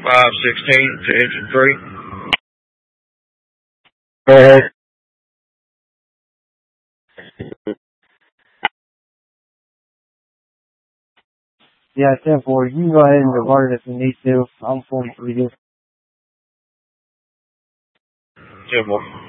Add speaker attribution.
Speaker 1: 516 to engine 3.
Speaker 2: Go ahead. Yeah, 10-4. You can go ahead and divert if you need to. I'm 43 good.
Speaker 1: 10-4.